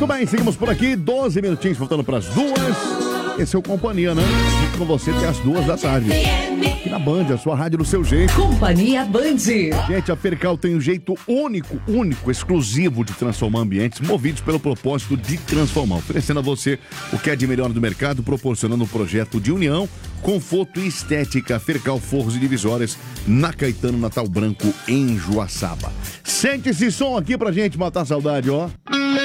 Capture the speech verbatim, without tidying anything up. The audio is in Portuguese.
Muito bem, seguimos por aqui, doze minutinhos faltando para as duas. Esse é o Companhia, né? Fico com você até as duas da tarde. Aqui na Band, a sua rádio do seu jeito. Companhia Band. Gente, a Fercal tem um jeito único, único, exclusivo de transformar ambientes movidos pelo propósito de transformar, oferecendo a você o que é de melhor do mercado, proporcionando um projeto de união, conforto e estética. Fercal Forros e Divisórias, na Caetano Natal Branco, em Joaçaba. Sente esse som aqui pra gente matar a saudade, ó.